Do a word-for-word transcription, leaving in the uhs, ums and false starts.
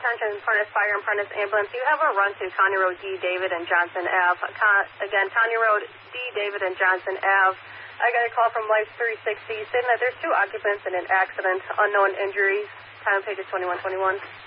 attention, Prentice Fire and Prentice Ambulance. You have a run to County Road D, David and Johnson Avenue. Con- again, County Road D, David and Johnson Avenue. I got a call from Life three sixty saying that there's two occupants in an accident, unknown injuries. Time of page is twenty-one twenty-one.